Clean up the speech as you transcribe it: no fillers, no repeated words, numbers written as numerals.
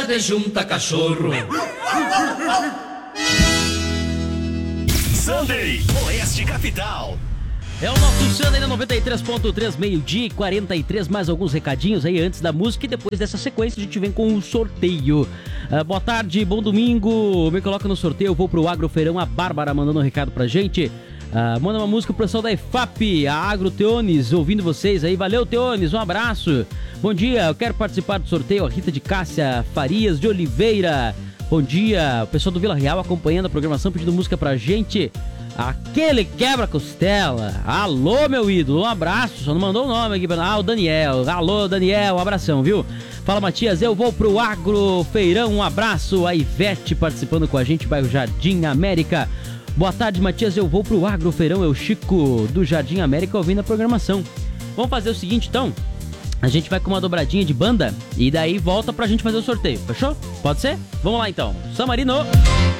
de junta cachorro. Sunday, Oeste Capital. É o nosso Sunday na 93.3, meio-dia e 43, mais alguns recadinhos aí antes da música e depois dessa sequência a gente vem com o sorteio. Boa tarde, bom domingo, me coloca no sorteio, eu vou pro Agrofeirão, a Bárbara mandando um recado pra gente. Manda uma música pro pessoal da EFAP, a Agro Teones, ouvindo vocês aí, valeu Teones, um abraço. Bom dia, eu quero participar do sorteio, a Rita de Cássia Farias de Oliveira. Bom dia, o pessoal do Vila Real acompanhando a programação, pedindo música pra gente. Aquele quebra-costela. Alô, meu ídolo, um abraço. Só não mandou o nome aqui. O Daniel. Alô, Daniel, um abração, viu? Fala, Matias, eu vou pro Agrofeirão. Um abraço. A Ivete participando com a gente, bairro Jardim América. Boa tarde, Matias, eu vou pro Agrofeirão. É o Chico do Jardim América ouvindo a programação. Vamos fazer o seguinte, então. A gente vai com uma dobradinha de banda e daí volta pra gente fazer o sorteio. Fechou? Pode ser? Vamos lá, então. Samarino.